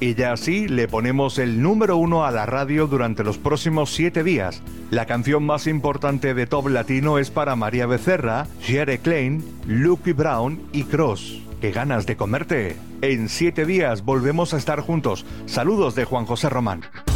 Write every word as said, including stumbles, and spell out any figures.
Y ya así le ponemos el número uno a la radio durante los próximos siete días. La canción más importante de Top Latino es para María Becerra, Jere Klein, Lucky Brown y Cross. ¡Qué ganas de comerte! En siete días volvemos a estar juntos. Saludos de Juan José Román.